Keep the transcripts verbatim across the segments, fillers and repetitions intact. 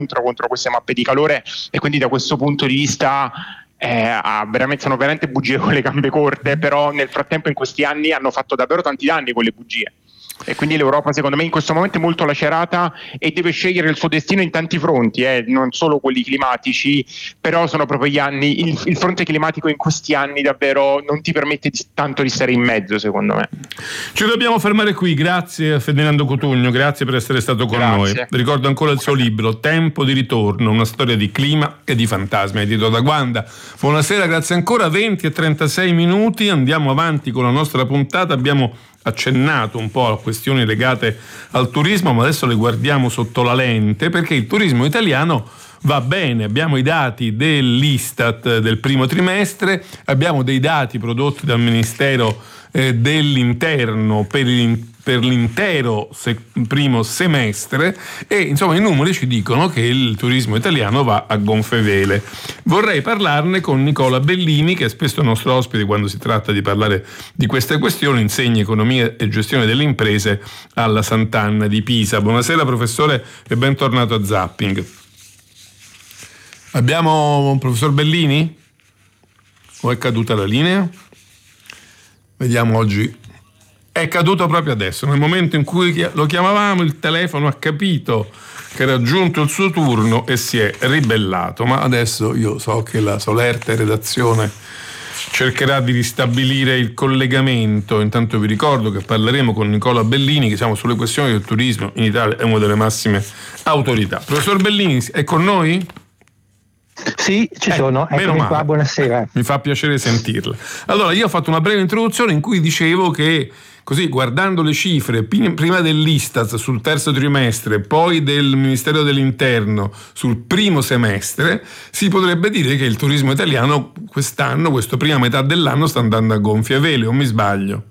contro queste mappe di calore, e quindi da questo punto di vista eh, ah, veramente, sono veramente bugie con le gambe corte, però nel frattempo in questi anni hanno fatto davvero tanti danni quelle bugie. E quindi l'Europa secondo me in questo momento è molto lacerata e deve scegliere il suo destino in tanti fronti, eh, non solo quelli climatici, però sono proprio gli anni, il, il fronte climatico in questi anni davvero non ti permette di, tanto di stare in mezzo, secondo me. Ci dobbiamo fermare qui, grazie a Ferdinando Cotugno, grazie per essere stato con grazie. Noi. Ricordo ancora il suo libro Tempo di ritorno, una storia di clima e di fantasmi, edito da Guanda. Buonasera, grazie ancora, venti e trentasei minuti, andiamo avanti con la nostra puntata, abbiamo accennato un po' a questioni legate al turismo, ma adesso le guardiamo sotto la lente, perché il turismo italiano va bene. Abbiamo i dati dell'Istat del primo trimestre, abbiamo dei dati prodotti dal Ministero eh, dell'Interno per, il, per l'intero se, primo semestre, e insomma i numeri ci dicono che il turismo italiano va a gonfie vele. Vorrei parlarne con Nicola Bellini, che è spesso nostro ospite quando si tratta di parlare di queste questioni, insegna economia e gestione delle imprese alla Sant'Anna di Pisa. Buonasera professore e bentornato a Zapping. Abbiamo un professor Bellini? O è caduta la linea? Vediamo oggi. È caduto proprio adesso, nel momento in cui lo chiamavamo il telefono ha capito che era giunto il suo turno e si è ribellato, ma adesso io so che la solerte redazione cercherà di ristabilire il collegamento. Intanto vi ricordo che parleremo con Nicola Bellini, che siamo sulle questioni del turismo in Italia, è una delle massime autorità. Professor Bellini è con noi? Sì, ci eh, sono, eccomi qua, buonasera. Mi fa piacere sentirla. Allora, io ho fatto una breve introduzione in cui dicevo che, così, guardando le cifre, prima dell'Istat sul terzo trimestre, poi del Ministero dell'Interno sul primo semestre, si potrebbe dire che il turismo italiano quest'anno, questa prima metà dell'anno, sta andando a gonfie vele, o mi sbaglio?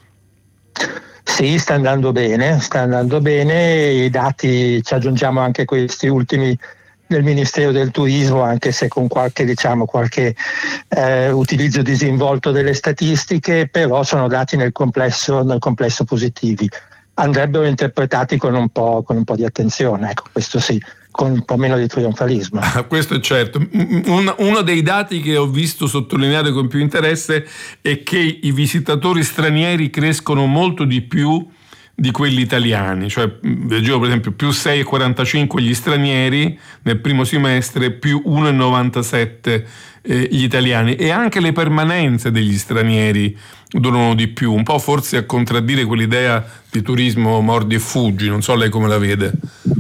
Sì, sta andando bene, sta andando bene, i dati, ci aggiungiamo anche questi ultimi del Ministero del Turismo, anche se con qualche, diciamo, qualche eh, utilizzo disinvolto delle statistiche, però sono dati nel complesso, nel complesso positivi. Andrebbero interpretati con un po', con un po' di attenzione, ecco, questo sì, con un po' meno di trionfalismo. Ah, questo è certo. Un, uno dei dati che ho visto sottolineare con più interesse è che i visitatori stranieri crescono molto di più di quelli italiani, cioè leggevo per esempio più sei virgola quarantacinque gli stranieri nel primo semestre, più uno virgola novantasette eh, gli italiani, e anche le permanenze degli stranieri durano di più, un po' forse a contraddire quell'idea di turismo mordi e fuggi. Non so lei come la vede.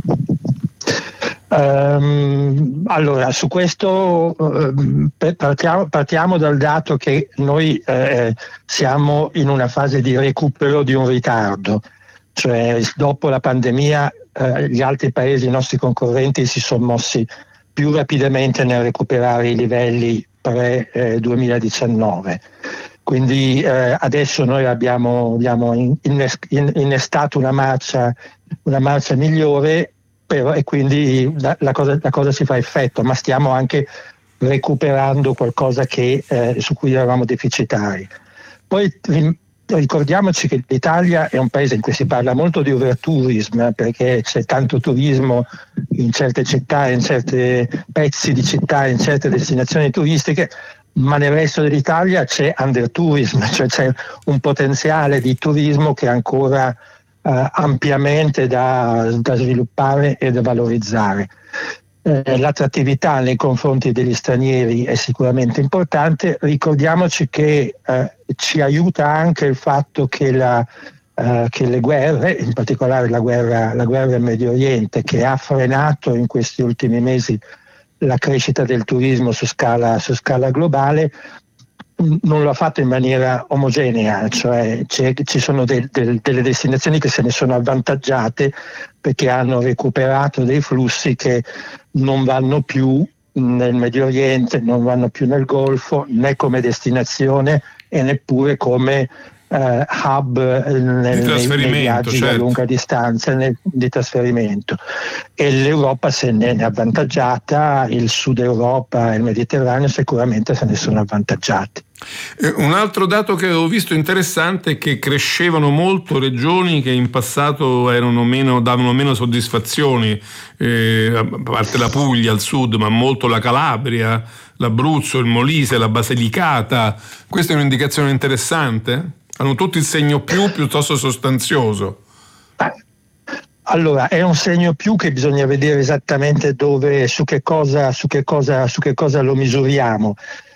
Um, allora, su questo uh, partiamo, partiamo dal dato che noi eh, siamo in una fase di recupero di un ritardo. Cioè, dopo la pandemia eh, gli altri paesi, i nostri concorrenti, si sono mossi più rapidamente nel recuperare i livelli pre-duemiladiciannove. Quindi eh, adesso noi abbiamo, abbiamo innestato una marcia, una marcia migliore, però, e quindi la, la, cosa, la cosa si fa effetto, ma stiamo anche recuperando qualcosa che, eh, su cui eravamo deficitari. Poi ricordiamoci che l'Italia è un paese in cui si parla molto di overtourism, perché c'è tanto turismo in certe città, in certi pezzi di città, in certe destinazioni turistiche, ma nel resto dell'Italia c'è undertourism, cioè c'è un potenziale di turismo che è ancora eh, ampiamente da, da sviluppare e da valorizzare. Eh, l'attrattività nei confronti degli stranieri è sicuramente importante. Ricordiamoci che eh, ci aiuta anche il fatto che, la, eh, che le guerre, in particolare la guerra, la guerra in Medio Oriente, che ha frenato in questi ultimi mesi la crescita del turismo su scala, su scala globale, non lo ha fatto in maniera omogenea, cioè ci sono de, de, delle destinazioni che se ne sono avvantaggiate perché hanno recuperato dei flussi che non vanno più nel Medio Oriente, non vanno più nel Golfo, né come destinazione e neppure come uh, hub nel, nei, nei viaggi certo. a lunga distanza nel, di trasferimento, e l'Europa se ne è avvantaggiata, il Sud Europa e il Mediterraneo sicuramente se ne sono avvantaggiati. Un altro dato che ho visto interessante è che crescevano molto regioni che in passato erano meno, davano meno soddisfazioni, eh, a parte la Puglia al sud, ma molto la Calabria, l'Abruzzo, il Molise, la Basilicata. Questa è un'indicazione interessante? Hanno tutti il segno più piuttosto sostanzioso. Allora, è un segno più che bisogna vedere esattamente dove, su che cosa, su che cosa, su che cosa lo misuriamo.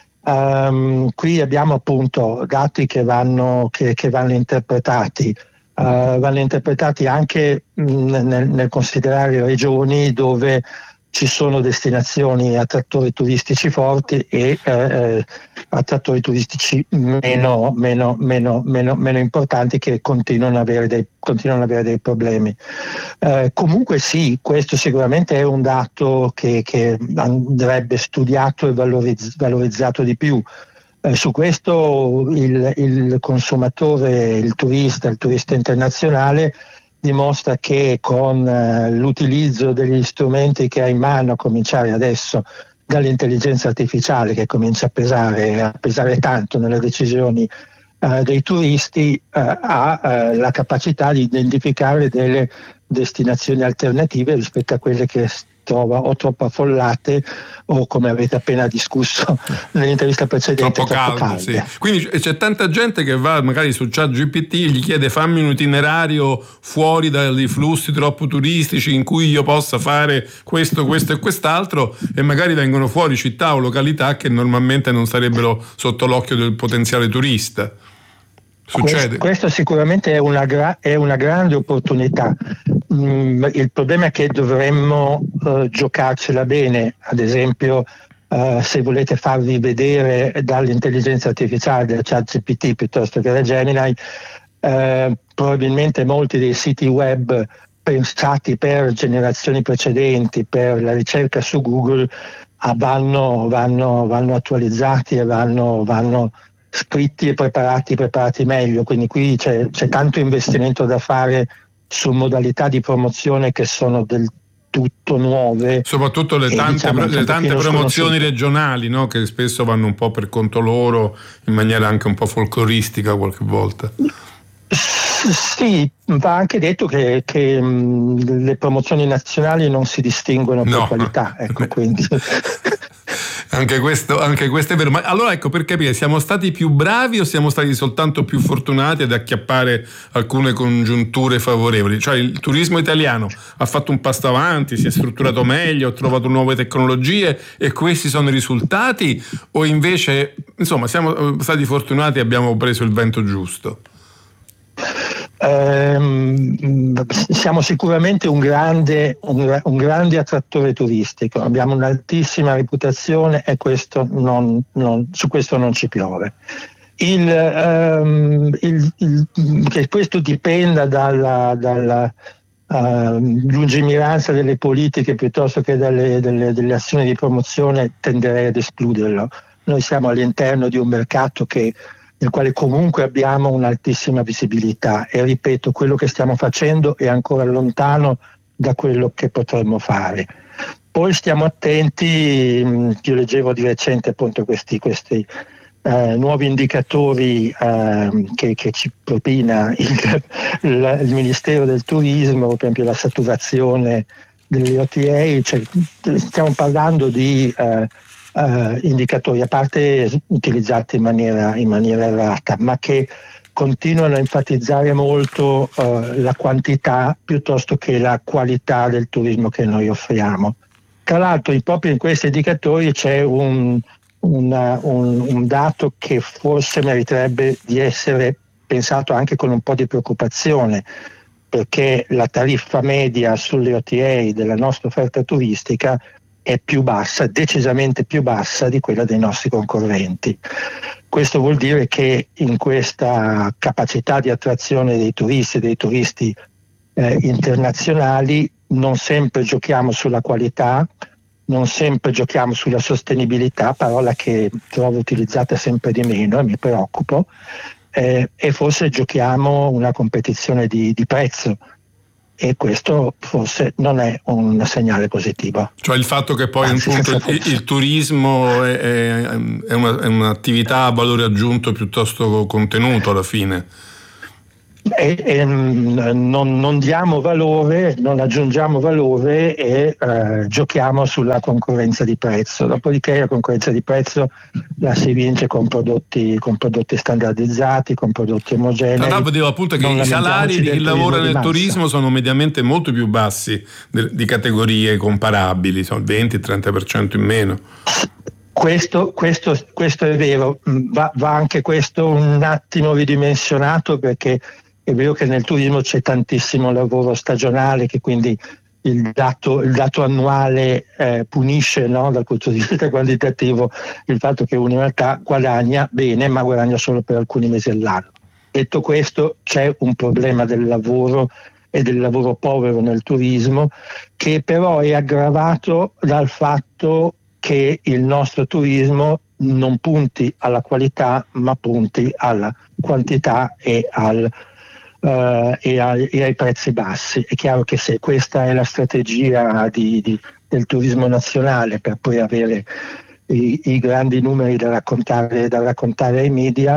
Um, qui abbiamo appunto dati che vanno, che, che vanno interpretati, uh, vanno interpretati anche mh, nel, nel considerare regioni dove ci sono destinazioni attrattori turistici forti e eh, attrattori turistici meno, meno, meno, meno, meno importanti che continuano ad avere dei, continuano ad avere dei problemi. Eh, comunque sì, questo sicuramente è un dato che, che andrebbe studiato e valorizz- valorizzato di più. Eh, su questo il, il consumatore, il turista, il turista internazionale dimostra che con eh, l'utilizzo degli strumenti che ha in mano, a cominciare adesso dall'intelligenza artificiale che comincia a pesare, a pesare tanto nelle decisioni eh, dei turisti, eh, ha eh, la capacità di identificare delle destinazioni alternative rispetto a quelle che trova o troppo affollate o, come avete appena discusso nell'intervista precedente, troppo, troppo calde, calde. Sì. Quindi c'è tanta gente che va magari su ChatGPT e gli chiede fammi un itinerario fuori dai flussi troppo turistici in cui io possa fare questo, questo e quest'altro, e magari vengono fuori città o località che normalmente non sarebbero sotto l'occhio del potenziale turista. Succede. Questo, questo sicuramente è una, gra- è una grande opportunità. Mm, il problema è che dovremmo uh, giocarcela bene. Ad esempio, uh, se volete farvi vedere dall'intelligenza artificiale del ChatGPT piuttosto che da Gemini, uh, probabilmente molti dei siti web pensati per generazioni precedenti, per la ricerca su Google, ah, vanno, vanno, vanno attualizzati e vanno, vanno scritti e preparati, preparati meglio, quindi qui c'è, c'è tanto investimento da fare su modalità di promozione che sono del tutto nuove. Soprattutto le tante, diciamo, le tante promozioni regionali, no? Che spesso vanno un po' per conto loro, in maniera anche un po' folcloristica qualche volta. Sì, va anche detto che, che mh, le promozioni nazionali non si distinguono no. per qualità, ecco, quindi... Anche questo, anche questo è vero. Ma allora, ecco, per capire, siamo stati più bravi o siamo stati soltanto più fortunati ad acchiappare alcune congiunture favorevoli? Cioè il turismo italiano ha fatto un passo avanti, si è strutturato meglio, ha trovato nuove tecnologie e questi sono i risultati, o invece, insomma, siamo stati fortunati e abbiamo preso il vento giusto? Um, siamo sicuramente un grande, un, un grande attrattore turistico, abbiamo un'altissima reputazione e questo non, non, su questo non ci piove. Il, um, il, il, che questo dipenda dalla, dalla uh, lungimiranza delle politiche piuttosto che dalle, delle, delle azioni di promozione, tenderei ad escluderlo. Noi siamo all'interno di un mercato che nel quale comunque abbiamo un'altissima visibilità e ripeto, quello che stiamo facendo è ancora lontano da quello che potremmo fare. Poi stiamo attenti, io leggevo di recente appunto questi, questi eh, nuovi indicatori eh, che, che ci propina il, il, il Ministero del Turismo, per esempio la saturazione delle O T A, cioè, stiamo parlando di eh, Uh, indicatori, a parte utilizzati in maniera, in maniera errata, ma che continuano a enfatizzare molto uh, la quantità piuttosto che la qualità del turismo che noi offriamo. Tra l'altro, proprio in questi indicatori c'è un, una, un, un dato che forse meriterebbe di essere pensato anche con un po' di preoccupazione, perché la tariffa media sulle O T A della nostra offerta turistica è più bassa, decisamente più bassa di quella dei nostri concorrenti. Questo vuol dire che in questa capacità di attrazione dei turisti, dei turisti eh, internazionali, non sempre giochiamo sulla qualità, non sempre giochiamo sulla sostenibilità, parola che trovo utilizzata sempre di meno e mi preoccupo, eh, e forse giochiamo una competizione di, di prezzo, e questo forse non è un segnale positivo. Cioè il fatto che poi Anzi, appunto, il, il turismo è, è, è, una, è un'attività a valore aggiunto piuttosto contenuto alla fine. E, e non, non diamo valore, non aggiungiamo valore e eh, giochiamo sulla concorrenza di prezzo. Dopodiché la concorrenza di prezzo la si vince con prodotti, con prodotti standardizzati, con prodotti omogenei. No, no, vedevo appunto che i salari di chi lavora nel turismo sono mediamente molto più bassi di categorie comparabili, sono il venti trenta per cento in meno. Questo, questo, questo è vero, va, va anche questo un attimo ridimensionato, perché è vero che nel turismo c'è tantissimo lavoro stagionale, che quindi il dato, il dato annuale eh, punisce, no, dal punto di vista quantitativo il fatto che uno in realtà guadagna bene, ma guadagna solo per alcuni mesi all'anno. Detto questo, c'è un problema del lavoro e del lavoro povero nel turismo, che però è aggravato dal fatto che il nostro turismo non punti alla qualità, ma punti alla quantità e al Uh, e, ai, e ai prezzi bassi. È chiaro che se questa è la strategia di, di, del turismo nazionale, per poi avere i, i grandi numeri da raccontare, da raccontare ai media,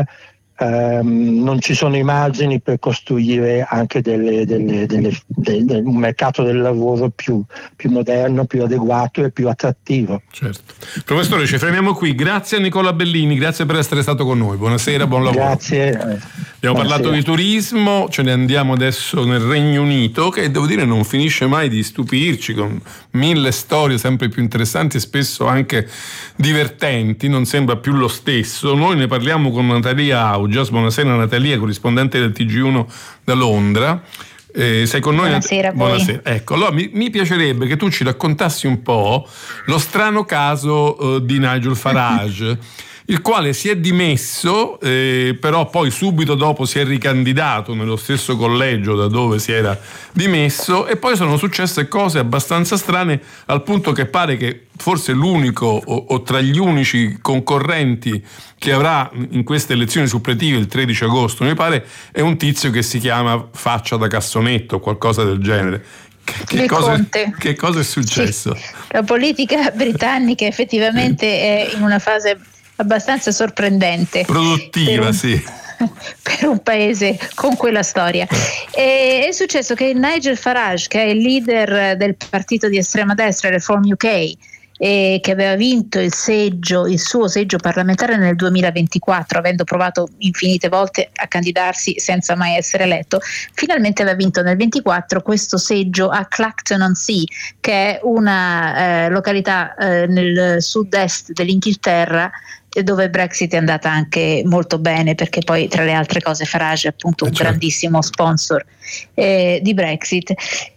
um, non ci sono i margini per costruire anche delle, delle, delle, delle, un mercato del lavoro più, più moderno, più adeguato e più attrattivo. Certo. Professore, ci fermiamo qui. Grazie a Nicola Bellini, grazie per essere stato con noi. Buonasera, buon lavoro. Grazie. Abbiamo Buonasera. parlato di turismo, ce ne andiamo adesso nel Regno Unito, che devo dire non finisce mai di stupirci, con mille storie sempre più interessanti e spesso anche divertenti, non sembra più lo stesso. Noi ne parliamo con Natalia Augias. Buonasera Natalia, corrispondente del T G uno da Londra. Eh, sei con noi? Buonasera a voi. Buonasera. Ecco, allora mi, mi piacerebbe che tu ci raccontassi un po' lo strano caso uh, di Nigel Farage, il quale si è dimesso, eh, però poi subito dopo si è ricandidato nello stesso collegio da dove si era dimesso, e poi sono successe cose abbastanza strane, al punto che pare che forse l'unico o, o tra gli unici concorrenti che avrà in queste elezioni suppletive il tredici agosto, mi pare, è un tizio che si chiama Faccia da Cassonetto o qualcosa del genere. Che cosa, che cosa è successo? Sì, la politica britannica effettivamente è in una fase abbastanza sorprendente, produttiva, per un, sì, per un paese con quella storia. E è successo che Nigel Farage, che è il leader del partito di estrema destra Reform U K, e che aveva vinto il seggio, il suo seggio parlamentare nel duemilaventiquattro, avendo provato infinite volte a candidarsi senza mai essere eletto, finalmente aveva vinto nel ventiquattro questo seggio a Clacton-on-Sea, che è una eh, località eh, nel sud-est dell'Inghilterra, dove Brexit è andata anche molto bene, perché poi tra le altre cose Farage è appunto un certo. grandissimo sponsor eh, di Brexit.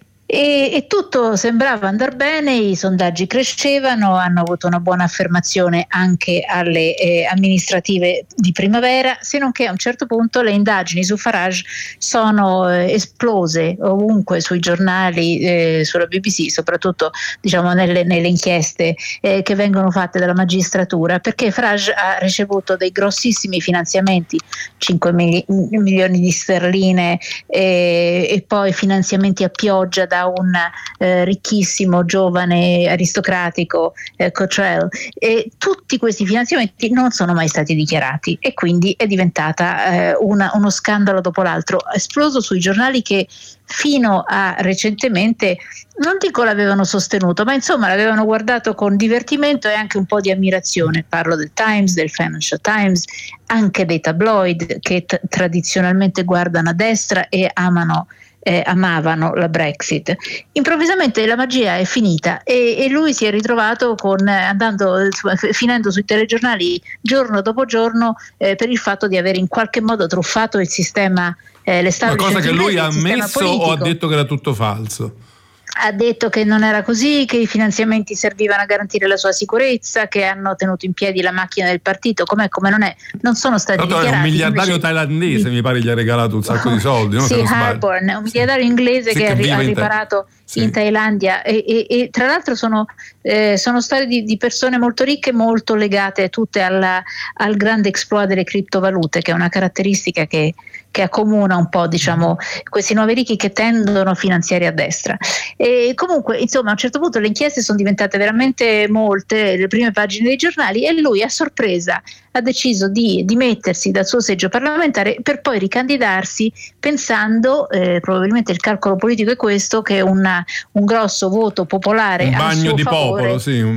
E, e tutto sembrava andare bene, i sondaggi crescevano, hanno avuto una buona affermazione anche alle eh, amministrative di primavera, se non che a un certo punto le indagini su Farage sono eh, esplose ovunque sui giornali, eh, sulla B B C, soprattutto diciamo nelle, nelle inchieste eh, che vengono fatte dalla magistratura, perché Farage ha ricevuto dei grossissimi finanziamenti, cinque mili- milioni di sterline eh, e poi finanziamenti a pioggia da un eh, ricchissimo giovane aristocratico eh, Cottrell, e tutti questi finanziamenti non sono mai stati dichiarati, e quindi è diventata eh, una, uno scandalo dopo l'altro, esploso sui giornali che fino a recentemente non dico l'avevano sostenuto, ma insomma l'avevano guardato con divertimento e anche un po' di ammirazione. Parlo del Times, del Financial Times, anche dei tabloid che t- tradizionalmente guardano a destra e amano Eh, amavano la Brexit. Improvvisamente la magia è finita e, e lui si è ritrovato con eh, andando finendo sui telegiornali giorno dopo giorno eh, per il fatto di aver in qualche modo truffato il sistema, eh, una cosa che lui ha ammesso o ha detto che era tutto falso? Ha detto che non era così, che i finanziamenti servivano a garantire la sua sicurezza, che hanno tenuto in piedi la macchina del partito, com'è come non è, non sono stati Tanto dichiarati. È un miliardario invece... thailandese, mi pare gli ha regalato un sacco di soldi, no? Sì, Harborn, un miliardario inglese sì, che, che ha vive riparato sì. in Thailandia e, e, e tra l'altro sono, eh, sono storie di, di persone molto ricche, molto legate tutte alla, al grande exploit delle criptovalute, che è una caratteristica che che accomuna un po', diciamo, questi nuovi ricchi che tendono a finanziare a destra. E comunque, insomma, a un certo punto le inchieste sono diventate veramente molte, le prime pagine dei giornali, e lui a sorpresa ha deciso di dimettersi dal suo seggio parlamentare per poi ricandidarsi, pensando, eh, probabilmente il calcolo politico è questo, che una, un grosso voto popolare un bagno a suo di favore, popolo, sì.